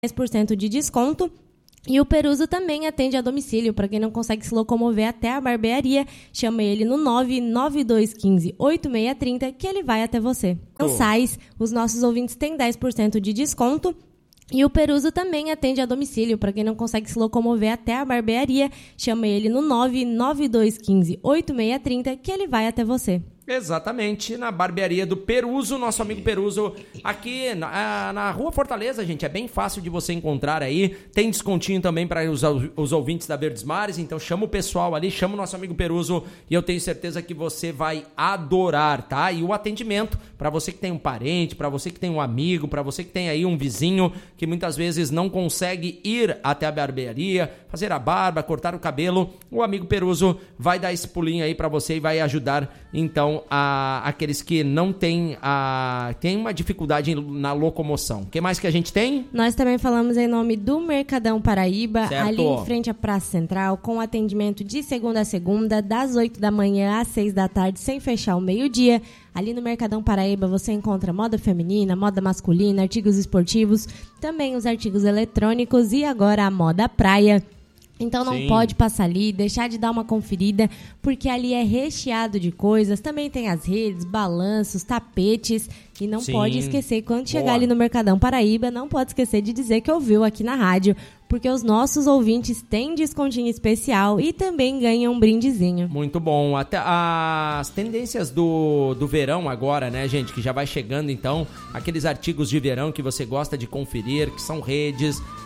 10% de desconto. E o Peruso também atende a domicílio. Para quem não consegue se locomover até a barbearia, chama ele no 99215-8630 que ele vai até você. Mensais, os nossos ouvintes têm 10% de desconto. E o Peruso também atende a domicílio. Para quem não consegue se locomover até a barbearia, chama ele no 99215-8630 que ele vai até você. Exatamente, na barbearia do Peruso, nosso amigo Peruso, aqui na Rua Fortaleza, gente, é bem fácil de você encontrar aí, tem descontinho também para os ouvintes da Verdes Mares, então chama o pessoal ali, chama o nosso amigo Peruso e eu tenho certeza que você vai adorar, tá? E o atendimento, para você que tem um parente, para você que tem um amigo, para você que tem aí um vizinho que muitas vezes não consegue ir até a barbearia, fazer a barba, cortar o cabelo, o amigo Peruso vai dar esse pulinho aí para você e vai ajudar, então, aqueles que não têm uma dificuldade na locomoção. O que mais que a gente tem? Nós também falamos em nome do Mercadão Paraíba, certo. Ali em frente à Praça Central, com atendimento de segunda a segunda, das 8 da manhã às 6 da tarde, sem fechar o meio-dia. Ali no Mercadão Paraíba você encontra moda feminina, moda masculina, artigos esportivos, também os artigos eletrônicos e agora a moda praia. Então não pode passar ali, deixar de dar uma conferida, porque ali é recheado de coisas. Também tem as redes, balanços, tapetes. E não pode esquecer, quando chegar ali no Mercadão Paraíba, não pode esquecer de dizer que ouviu aqui na rádio, porque os nossos ouvintes têm descontinho especial e também ganham um brindezinho. Muito bom. Até as tendências do verão agora, né, gente, que já vai chegando, então, aqueles artigos de verão que você gosta de conferir, que são redes,